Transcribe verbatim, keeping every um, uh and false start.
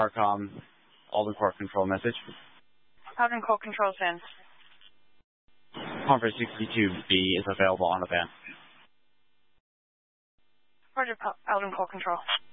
CARCOM, Alden Core Control message. Alden Core Control sends. Conference sixty-two B is available on the band. Roger, Alden Core Control.